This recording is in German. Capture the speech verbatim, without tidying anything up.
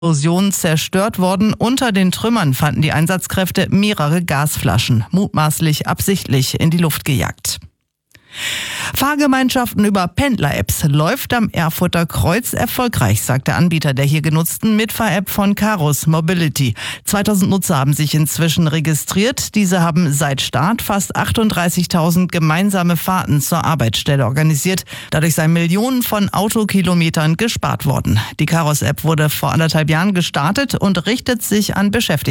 Explosion zerstört worden. Unter den Trümmern fanden die Einsatzkräfte mehrere Gasflaschen, mutmaßlich absichtlich in die Luft gejagt. Fahrgemeinschaften über Pendler-Apps läuft am Erfurter Kreuz erfolgreich, sagt der Anbieter der hier genutzten Mitfahr-App von Carus Mobility. zweitausend Nutzer haben sich inzwischen registriert. Diese haben seit Start fast achtunddreißigtausend gemeinsame Fahrten zur Arbeitsstelle organisiert. Dadurch seien Millionen von Autokilometern gespart worden. Die Carus-App wurde vor anderthalb Jahren gestartet und richtet sich an Beschäftigte.